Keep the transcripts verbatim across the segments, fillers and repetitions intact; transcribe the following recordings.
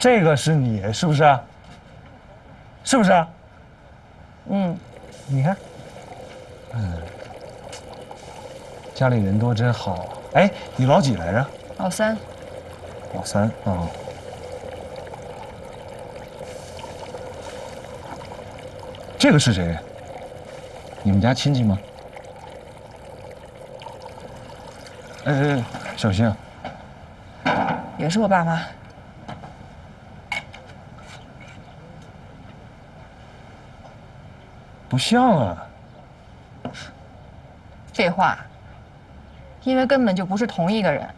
这个是你是不是？是不是？ 嗯， 你看，嗯，家里人多真好。哎，你老几来着？ 老三。 老三啊。这个是谁？你们家亲戚吗？哎哎哎，小心啊！ 也是我爸妈。 不像啊。 废话，因为根本就不是同一个人。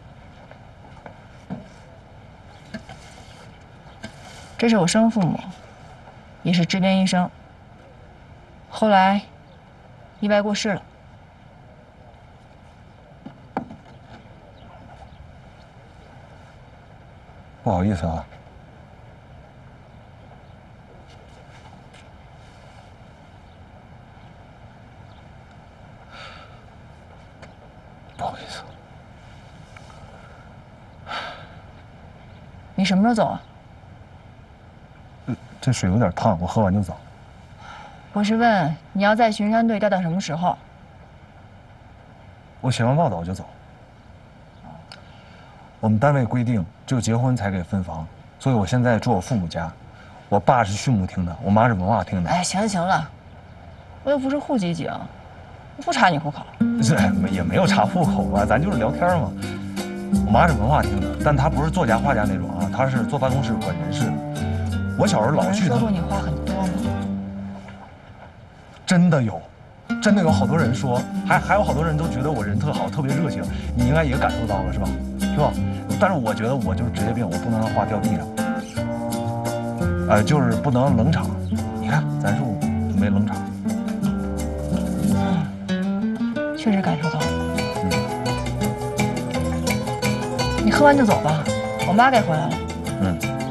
这是我生父母，也是支边医生。后来，意外过世了。 不好意思啊。不好意思。 你什么时候走啊？ 这水有点烫，我喝完就走。 我是问你要在巡山队待到什么时候？ 我写完报道我就走。我们单位规定，只有结婚才给分房，所以我现在住我父母家。我爸是畜牧厅的，我妈是文化厅的。 哎，行了行了，我又不是户籍警，我不查你户口。 这也没有查户口吧，咱就是聊天嘛。我妈是文化厅的，但她不是作家画家那种啊，她是坐办公室管人事的。我小时候老去她。 有人说过你话很多吗？ 真的有，真的有好多人说，还还有好多人都觉得我人特好，特别热情。你应该也感受到了是吧？是吧？但是我觉得我就是职业病，我不能让话掉地上。呃，就是不能冷场。你看，咱是没冷场。 嗯，确实感受到了。 嗯。 你喝完就走吧，我妈该回来了。 嗯。